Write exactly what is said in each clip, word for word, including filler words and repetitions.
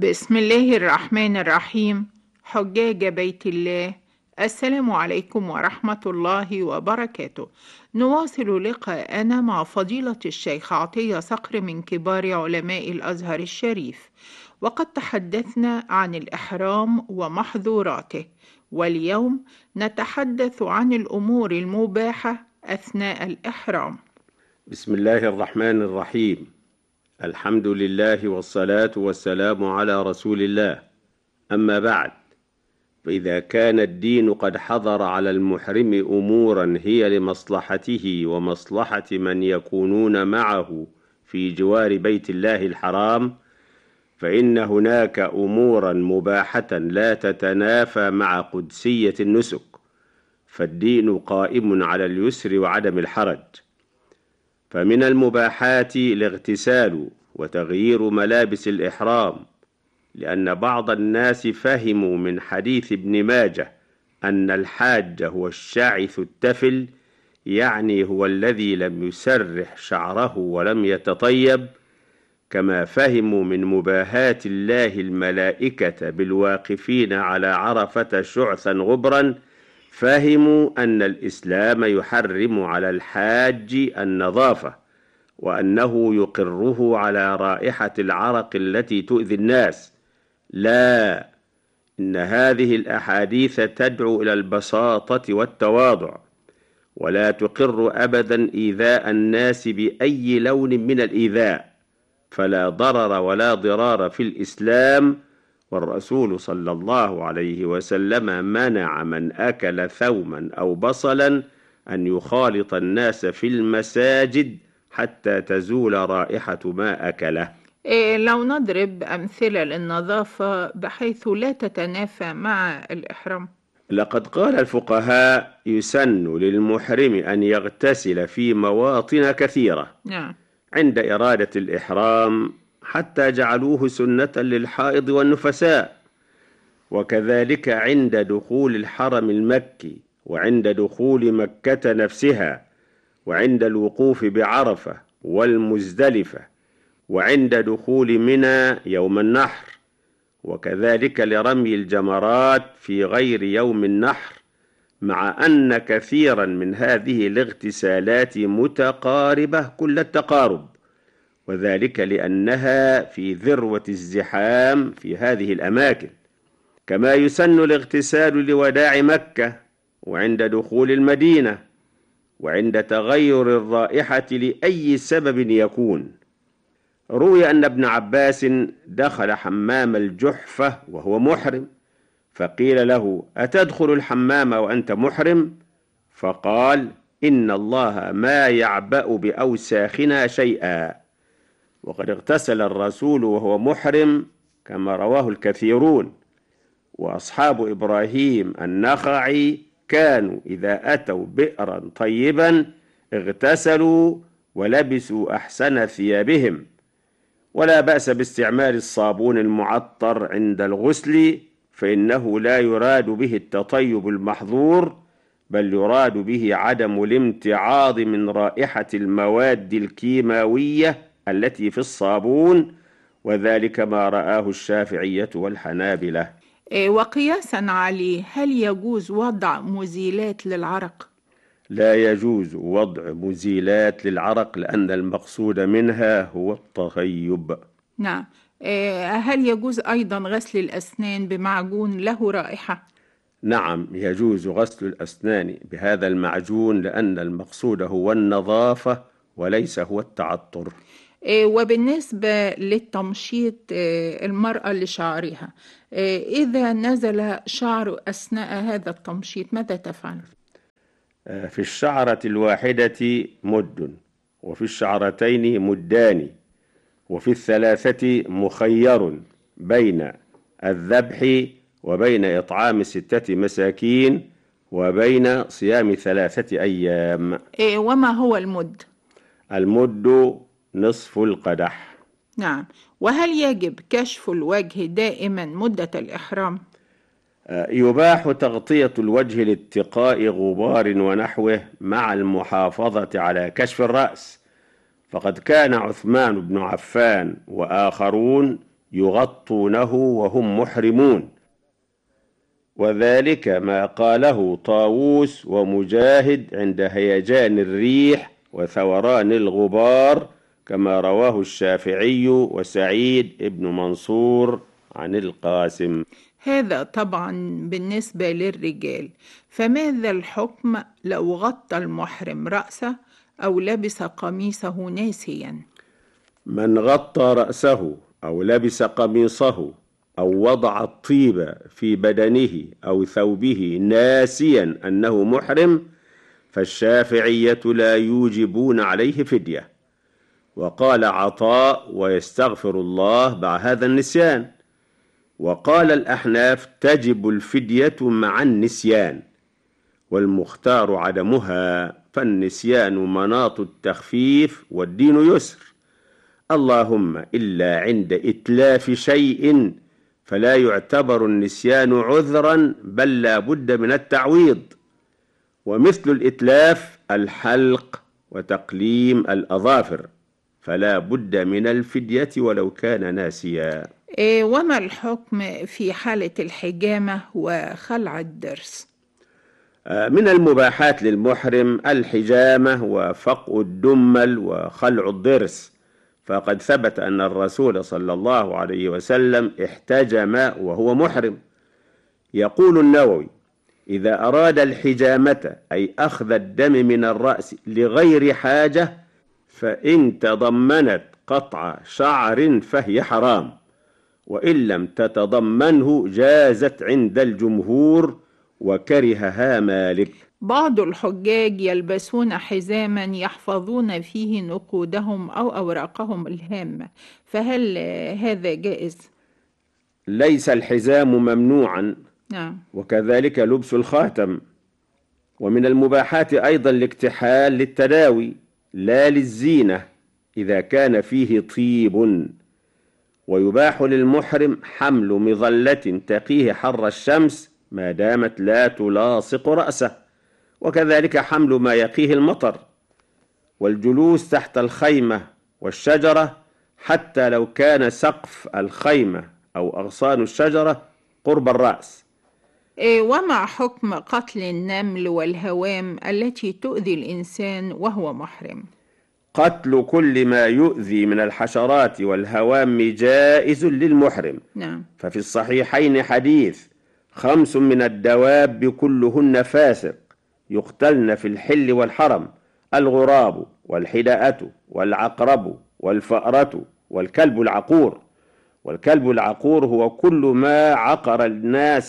بسم الله الرحمن الرحيم. حجاج بيت الله، السلام عليكم ورحمة الله وبركاته. نواصل لقاءنا مع فضيلة الشيخ عطية صقر من كبار علماء الأزهر الشريف، وقد تحدثنا عن الإحرام ومحظوراته، واليوم نتحدث عن الأمور المباحة أثناء الإحرام. بسم الله الرحمن الرحيم. الحمد لله والصلاة والسلام على رسول الله. أما بعد، فإذا كان الدين قد حظر على المحرم أمورا هي لمصلحته ومصلحة من يكونون معه في جوار بيت الله الحرام، فإن هناك أمورا مباحة لا تتنافى مع قدسية النسك، فالدين قائم على اليسر وعدم الحرج. فمن المباحات الاغتسال وتغيير ملابس الإحرام، لأن بعض الناس فهموا من حديث ابن ماجه أن الحاج هو الشاعث التفل، يعني هو الذي لم يسرح شعره ولم يتطيب، كما فهموا من مباهات الله الملائكة بالواقفين على عرفة شعثا غبرا، فهموا أن الإسلام يحرم على الحاج النظافة، وأنه يقره على رائحة العرق التي تؤذي الناس. لا، إن هذه الأحاديث تدعو إلى البساطة والتواضع، ولا تقر أبدا إيذاء الناس بأي لون من الإيذاء، فلا ضرر ولا ضرار في الإسلام. والرسول صلى الله عليه وسلم منع من أكل ثوما أو بصلا أن يخالط الناس في المساجد حتى تزول رائحة ما أكله. إيه لو نضرب أمثلة للنظافة بحيث لا تتنافى مع الإحرام؟ لقد قال الفقهاء: يسن للمحرم أن يغتسل في مواطن كثيرة نعم. عند إرادة الإحرام، حتى جعلوه سنة للحائض والنفساء، وكذلك عند دخول الحرم المكي، وعند دخول مكة نفسها، وعند الوقوف بعرفة والمزدلفة، وعند دخول منى يوم النحر، وكذلك لرمي الجمرات في غير يوم النحر، مع أن كثيرا من هذه الاغتسالات متقاربة كل التقارب، وذلك لأنها في ذروة الزحام في هذه الأماكن. كما يسن الاغتسال لوداع مكة، وعند دخول المدينة، وعند تغير الرائحة لأي سبب يكون. روي أن ابن عباس دخل حمام الجحفة وهو محرم، فقيل له: أتدخل الحمام وأنت محرم؟ فقال: إن الله ما يعبأ بأوساخنا شيئا. وقد اغتسل الرسول وهو محرم كما رواه الكثيرون. وأصحاب إبراهيم النخعي كانوا إذا أتوا بئرا طيبا اغتسلوا ولبسوا أحسن ثيابهم. ولا بأس باستعمال الصابون المعطر عند الغسل، فإنه لا يراد به التطيب المحظور، بل يراد به عدم الامتعاض من رائحة المواد الكيماوية التي في الصابون، وذلك ما رآه الشافعية والحنابلة. وقياسا عليه، هل يجوز وضع مزيلات للعرق؟ لا يجوز وضع مزيلات للعرق، لأن المقصود منها هو التطيب. نعم. هل يجوز أيضا غسل الأسنان بمعجون له رائحة؟ نعم، يجوز غسل الأسنان بهذا المعجون، لأن المقصود هو النظافة وليس هو التعطر. وبالنسبة للتمشيط المرأة لشعرها، إذا نزل شعر أثناء هذا التمشيط ماذا تفعل؟ في الشعرة الواحدة مد، وفي الشعرتين مدان، وفي الثلاثة مخير بين الذبح وبين إطعام ستة مساكين وبين صيام ثلاثة أيام. وما هو المد؟ المد نصف القدح. نعم. وهل يجب كشف الوجه دائما مدة الإحرام؟ يباح تغطية الوجه لاتقاء غبار ونحوه، مع المحافظة على كشف الرأس، فقد كان عثمان بن عفان وآخرون يغطونه وهم محرمون، وذلك ما قاله طاووس ومجاهد عند هيجان الريح وثوران الغبار، كما رواه الشافعي وسعيد ابن منصور عن القاسم. هذا طبعا بالنسبة للرجال، فماذا الحكم لو غطى المحرم رأسه أو لبس قميصه ناسيا؟ من غطى رأسه أو لبس قميصه أو وضع الطيب في بدنه أو ثوبه ناسيا أنه محرم، فالشافعية لا يوجبون عليه فدية. وقال عطاء: ويستغفر الله مع هذا النسيان. وقال الأحناف: تجب الفدية مع النسيان، والمختار عدمها، فالنسيان مناط التخفيف والدين يسر، اللهم إلا عند إتلاف شيء فلا يعتبر النسيان عذرا، بل لا بد من التعويض. ومثل الإتلاف الحلق وتقليم الأظافر، فلا بد من الفدية ولو كان ناسيا. إيه وما الحكم في حالة الحجامة وخلع الضرس؟ من المباحات للمحرم الحجامة وفقء الدمل وخلع الضرس، فقد ثبت أن الرسول صلى الله عليه وسلم احتجم وهو محرم. يقول النووي: إذا أراد الحجامة أي أخذ الدم من الرأس لغير حاجة، فإن تضمنت قطع شعر فهي حرام، وإن لم تتضمنه جازت عند الجمهور، وكرهها مالك. بعض الحجاج يلبسون حزاما يحفظون فيه نقودهم أو أوراقهم الهامة، فهل هذا جائز؟ ليس الحزام ممنوعا، نعم. وكذلك لبس الخاتم. ومن المباحات أيضا الاكتحال للتداوي لا للزينة إذا كان فيه طيب. ويباح للمحرم حمل مظلة تقيه حر الشمس ما دامت لا تلاصق رأسه، وكذلك حمل ما يقيه المطر، والجلوس تحت الخيمة والشجرة حتى لو كان سقف الخيمة أو أغصان الشجرة قرب الرأس. إيه ومع حكم قتل النمل والهوام التي تؤذي الإنسان وهو محرم؟ قتل كل ما يؤذي من الحشرات والهوام جائز للمحرم. نعم. ففي الصحيحين حديث: خمس من الدواب كلهن فاسق يقتلن في الحل والحرم: الغراب والحداءة والعقرب والفأرة والكلب العقور. والكلب العقور هو كل ما عقر الناس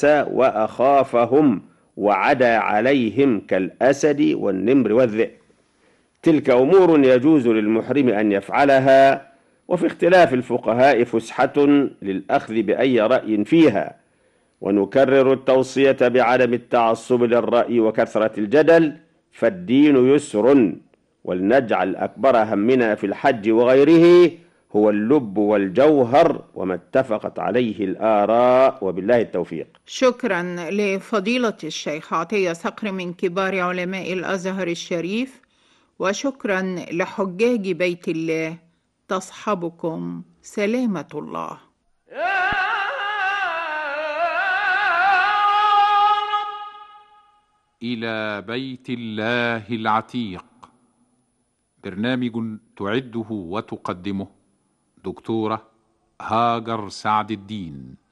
وأخافهم وعدا عليهم كالأسد والنمر والذئب. تلك أمور يجوز للمحرم أن يفعلها، وفي اختلاف الفقهاء فسحة للأخذ بأي رأي فيها. ونكرر التوصية بعدم التعصب للرأي وكثرة الجدل، فالدين يسر. ولنجعل أكبر همنا في الحج وغيره هو اللب والجوهر وما اتفقت عليه الآراء، وبالله التوفيق. شكرا لفضيلة الشيخ عطية صقر من كبار علماء الأزهر الشريف، وشكرا لحجاج بيت الله، تصحبكم سلامة الله. إلى بيت الله العتيق، برنامج تعده وتقدمه دكتورة هاجر سعد الدين.